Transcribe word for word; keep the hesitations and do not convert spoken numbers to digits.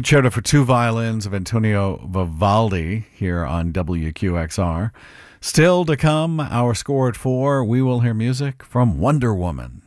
Concerto for Two Violins of Antonio Vivaldi here on W Q X R. Still to come, our score at four, we will hear music from Wonder Woman.